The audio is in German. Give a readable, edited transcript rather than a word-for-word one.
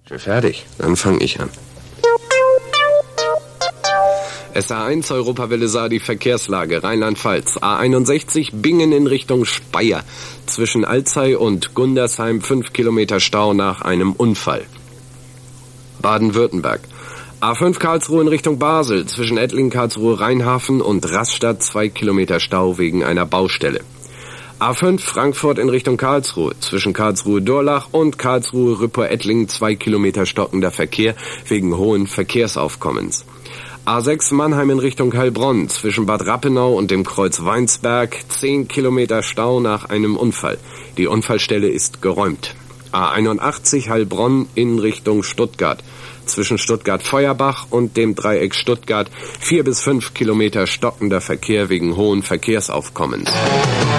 Fertig, dann fange ich an. SA1 Europawelle sah die Verkehrslage Rheinland-Pfalz. A61 Bingen in Richtung Speyer. Zwischen Alzey und Gundersheim 5 Kilometer Stau nach einem Unfall. Baden-Württemberg. A5 Karlsruhe in Richtung Basel. Zwischen Ettlingen, Karlsruhe, Rheinhafen und Rastatt 2 Kilometer Stau wegen einer Baustelle. A5 Frankfurt in Richtung Karlsruhe. Zwischen Karlsruhe-Durlach und Karlsruhe-Rüppur-Ettlingen 2 Kilometer stockender Verkehr wegen hohen Verkehrsaufkommens. A6 Mannheim in Richtung Heilbronn. Zwischen Bad Rappenau und dem Kreuz Weinsberg 10 Kilometer Stau nach einem Unfall. Die Unfallstelle ist geräumt. A81 Heilbronn in Richtung Stuttgart. Zwischen Stuttgart-Feuerbach und dem Dreieck Stuttgart 4 bis 5 Kilometer stockender Verkehr wegen hohen Verkehrsaufkommens.